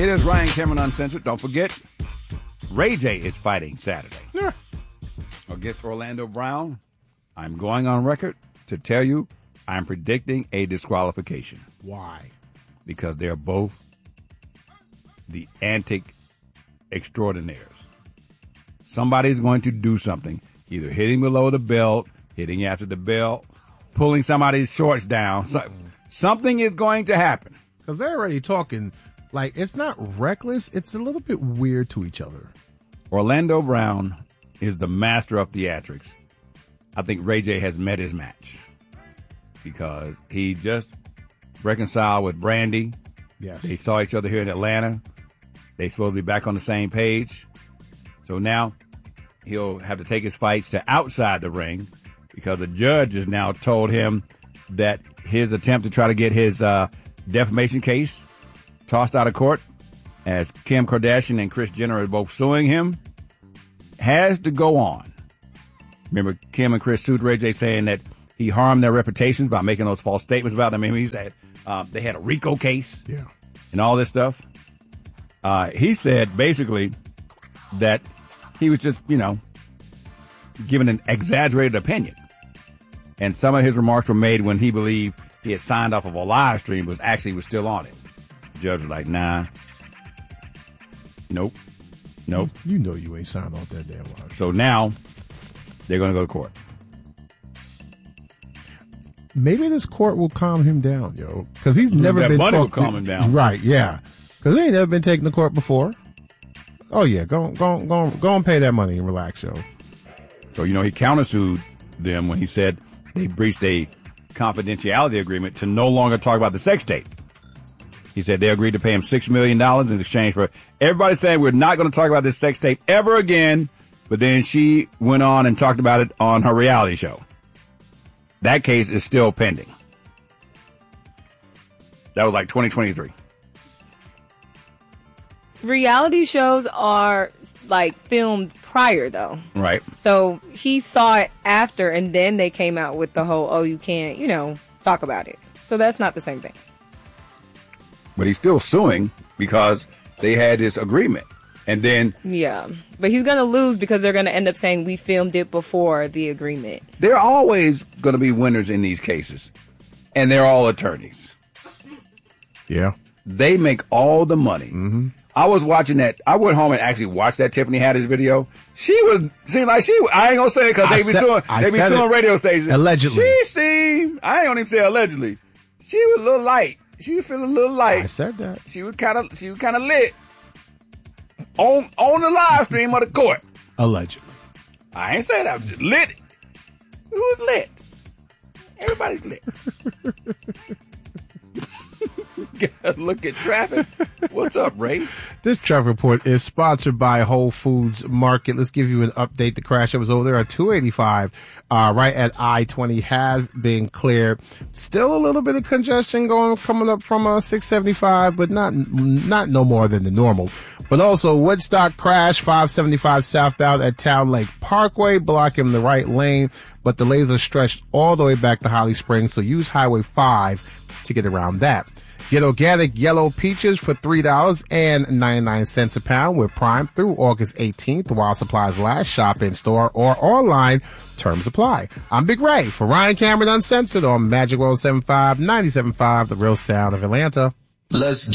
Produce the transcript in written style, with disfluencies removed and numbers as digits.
It is Ryan Cameron Uncensored. Don't forget, Ray J is fighting Saturday. Yeah. Against Orlando Brown. I'm going on record to tell you I'm predicting a disqualification. Why? Because they're both the antic extraordinaires. Somebody's going to do something, either hitting below the belt, hitting after the belt, pulling somebody's shorts down. Something is going to happen. Because they're already talking, like, it's not reckless, it's a little bit weird to each other. Orlando Brown is the master of theatrics. I think Ray J has met his match because he just reconciled with Brandy. Yes. They saw each other here in Atlanta. They supposed to be back on the same page. So now he'll have to take his fights to outside the ring because a judge has now told him that his attempt to try to get his defamation case tossed out of court, as Kim Kardashian and Kris Jenner are both suing him, has to go on. Remember, Kim and Kris sued Ray J saying that he harmed their reputations by making those false statements about them. I mean, they had a RICO case and all this stuff. He said basically that he was just, giving an exaggerated opinion. And some of his remarks were made when he believed he had signed off of a live stream, but actually was still on it. The judge was like, nah. Nope. You know you ain't signed off that damn live. So now they're going to go to court. Maybe this court will calm him down, yo. Because he's never that been money will talking. calm him down. Right, yeah. Because he ain't never been taken to court before. Oh, yeah. Go and pay that money and relax, yo. So, he countersued them when he said they breached a confidentiality agreement to no longer talk about the sex tape. He said they agreed to pay him $6 million in exchange for everybody saying we're not going to talk about this sex tape ever again. But then she went on and talked about it on her reality show. That case is still pending. That was like 2023. Reality shows are like filmed prior, though. Right. So he saw it after, and then they came out with the whole, you can't, talk about it. So that's not the same thing. But he's still suing because they had this agreement. And then... Yeah. But he's going to lose because they're going to end up saying we filmed it before the agreement. There are always going to be winners in these cases. And they're all attorneys. Yeah. They make all the money. Mm-hmm. I was watching that. I went home and actually watched that Tiffany Haddish video. Seemed like I ain't going to say it because they be suing radio stations. Allegedly. I ain't going to even say allegedly. She was a little light. She was feeling a little light. I said that. She was kind of lit on the live stream of the court. Allegedly. I ain't saying that. I was just lit. Who's lit? Everybody's lit. Look at traffic. What's up, Ray? This traffic report is sponsored by Whole Foods Market. Let's give you an update. The crash that was over there at 285, right at I-20 has been cleared. Still a little bit of congestion coming up from 675, but not no more than the normal. But also Woodstock crash 575 southbound at Town Lake Parkway, blocking the right lane, but the lanes are stretched all the way back to Holly Springs, so use Highway 5 to get around that. Get organic yellow peaches for $3.99 a pound with Prime through August 18th while supplies last. Shop in store or online. Terms apply. I'm Big Ray for Ryan Cameron Uncensored on Magic 107.5, 97.5, The Real Sound of Atlanta. Let's